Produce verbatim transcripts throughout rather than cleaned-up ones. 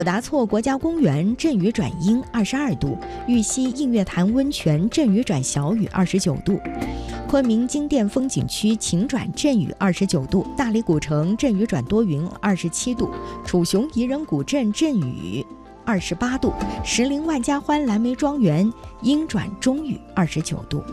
达措国家公园阵雨转阴二十二度，玉溪映月潭温泉阵雨转小雨二十九度，昆明金殿风景区晴转阵雨二十九度，大理古城阵雨转多云二十七度，楚雄彝人古镇阵雨二十八度，石林万家欢蓝莓庄园阴转中雨二十九度。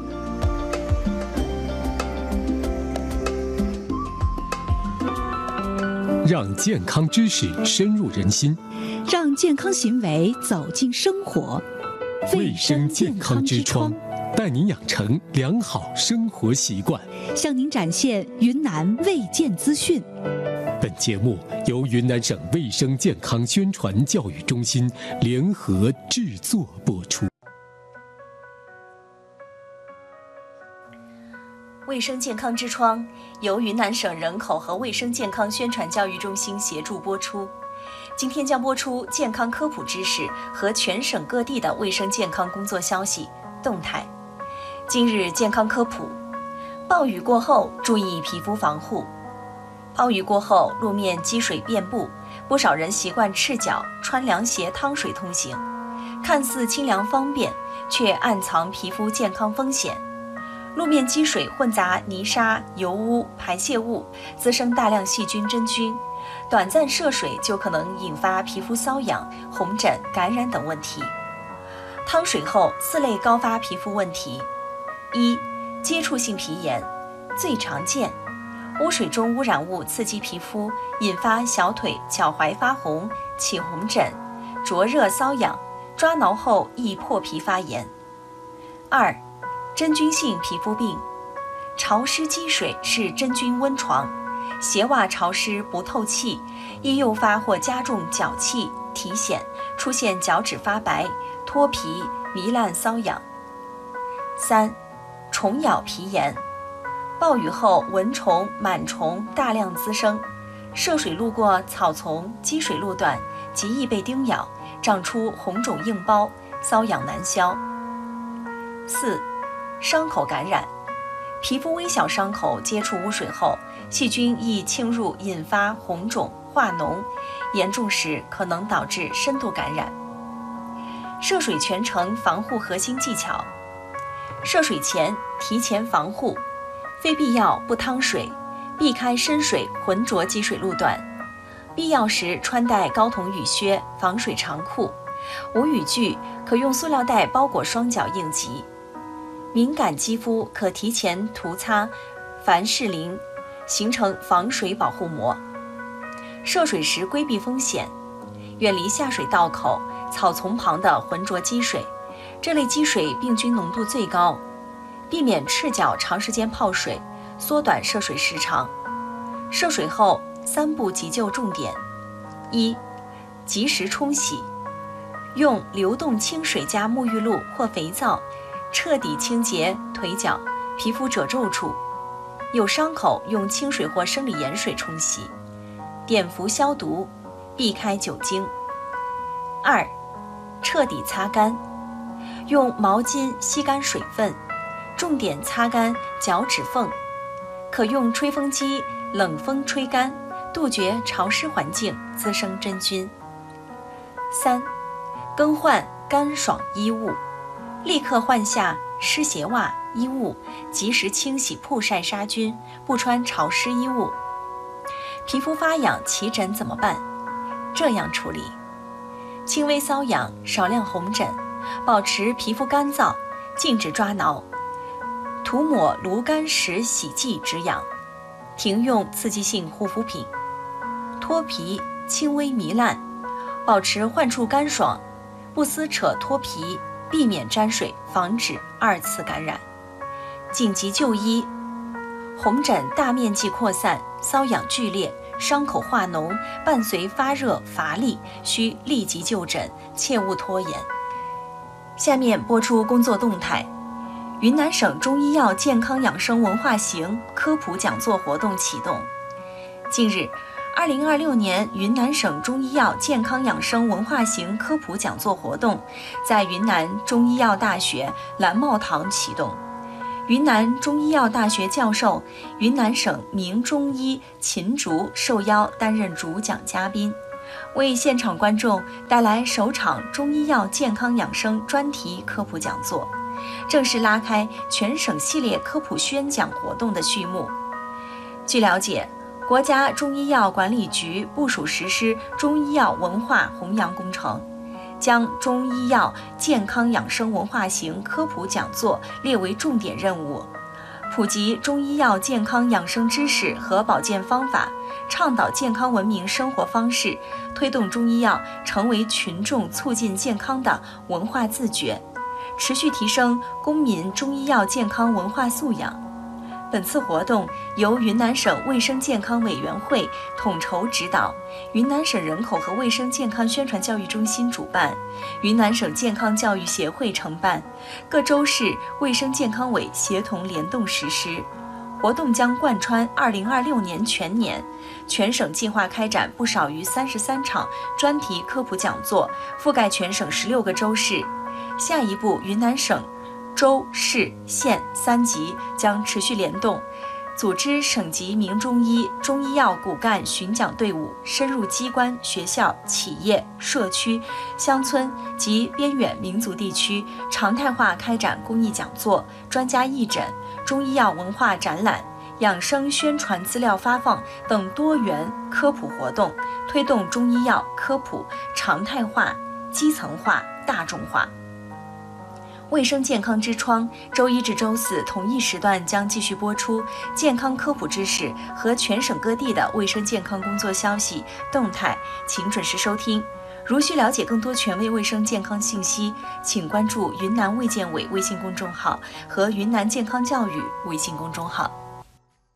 让健康知识深入人心， 让健康行为走进生活。 卫生健康之窗，带您养成良好生活习惯， 向您展现云南卫健资讯。 本节目由云南省卫生健康宣传教育中心联合制作播出。 卫生健康之窗由云南省人口和卫生健康宣传教育中心协助播出。今天将播出健康科普知识和全省各地的卫生健康工作消息动态。今日健康科普：暴雨过后注意皮肤防护。暴雨过后，路面积水遍布，不少人习惯赤脚穿凉鞋趟水通行，看似清凉方便，却暗藏皮肤健康风险。路面积水混杂泥沙、油污、排泄物，滋生大量细菌、真菌，短暂涉水就可能引发皮肤瘙痒、红疹、感染等问题。趟水后，四类高发皮肤问题：一、接触性皮炎，最常见。污水中污染物刺激皮肤，引发小腿、脚踝发红、起红疹、灼热瘙痒，抓挠后易破皮发炎。二、真菌性皮肤病，潮湿积水是真菌温床，鞋袜潮湿不透气，易诱发或加重脚气、体癣，出现脚趾发白、脱皮、糜烂、瘙痒。三、虫咬皮炎，暴雨后蚊虫、螨虫大量滋生，涉水路过草丛、积水路段，极易被叮咬，长出红肿硬包，瘙痒难消。四、伤口感染，皮肤微小伤口接触污水后，细菌易侵入，引发红肿、化脓，严重时可能导致深度感染。涉水全程防护核心技巧：涉水前提前防护，非必要不趟水，避开深水浑浊积水路段，必要时穿戴高筒雨靴、防水长裤，无雨具可用塑料袋包裹双脚应急。敏感肌肤可提前涂擦凡士林，形成防水保护膜。涉水时规避风险，远离下水道口、草丛旁的浑浊积水，这类积水病菌浓度最高。避免赤脚长时间泡水，缩短涉水时长。涉水后三步急救重点：一、及时冲洗，用流动清水加沐浴露或肥皂彻底清洁腿脚、皮肤褶皱处，有伤口用清水或生理盐水冲洗，碘伏消毒，避开酒精。二、彻底擦干，用毛巾吸干水分，重点擦干脚趾缝，可用吹风机冷风吹干，杜绝潮湿环境滋生真菌。三、更换干爽衣物，立刻换下湿鞋袜、衣物，及时清洗曝晒杀菌，不穿潮湿衣物。皮肤发痒起疹怎么办？这样处理：轻微瘙痒、少量红疹，保持皮肤干燥，禁止抓挠，涂抹炉甘石洗剂止痒，停用刺激性护肤品。脱皮轻微糜烂，保持患处干爽，不撕扯脱皮，避免沾水，防止二次感染。紧急就医：红疹大面积扩散，瘙痒剧烈，伤口化脓，伴随发热乏力，需立即就诊，切勿拖延。下面播出工作动态：云南省中医药健康养生文化行科普讲座活动启动。近日，二零二六年云南省中医药健康养生文化行科普讲座活动在云南中医药大学蓝茂堂启动。云南中医药大学教授、云南省名中医秦竹受邀担任主讲嘉宾， 为现场观众带来首场中医药健康养生专题科普讲座，正式拉开全省系列科普宣讲活动的序幕。据了解，国家中医药管理局部署实施中医药文化弘扬工程，将中医药健康养生文化型科普讲座列为重点任务，普及中医药健康养生知识和保健方法，倡导健康文明生活方式，推动中医药成为群众促进健康的文化自觉，持续提升公民中医药健康文化素养。本次活动由云南省卫生健康委员会统筹指导，云南省人口和卫生健康宣传教育中心主办，云南省健康教育协会承办，各州市卫生健康委协同联动实施。活动将贯穿二零二六年全年，全省计划开展不少于三十三场专题科普讲座，覆盖全省十六个州市。下一步，云南省州、市、县三级将持续联动，组织省级名中医、中医药骨干巡讲队伍，深入机关、学校、企业、社区、乡村及边远民族地区，常态化开展公益讲座、专家义诊、中医药文化展览、养生宣传资料发放等多元科普活动，推动中医药科普常态化、基层化、大众化。卫生健康之窗周一至周四同一时段将继续播出健康科普知识和全省各地的卫生健康工作消息动态，请准时收听。如需了解更多权威卫生健康信息，请关注云南卫健委微信公众号和云南健康教育微信公众号。